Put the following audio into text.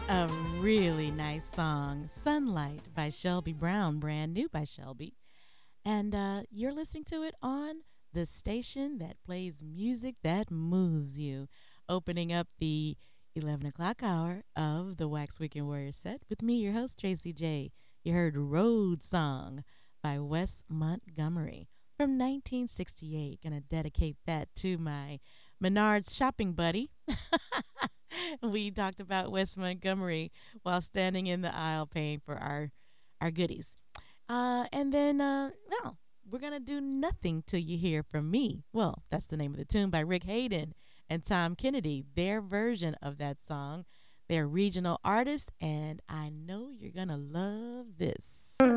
A really nice song, Sunlight by Shelby Brown, brand new by Shelby. And you're listening to it on the station that plays music that moves you. Opening up the 11 o'clock hour of the Wax Weekend Warrior set with me, your host, Tracy J. You heard Road Song by Wes Montgomery from 1968. Gonna dedicate that to my Menards shopping buddy. We talked about Wes Montgomery while standing in the aisle paying for our goodies. And then, well, we're going to do nothing till you hear from me. Well, that's the name of the tune by Rick Hayden and Tom Kennedy, their version of that song. They're regional artists, and I know you're going to love this.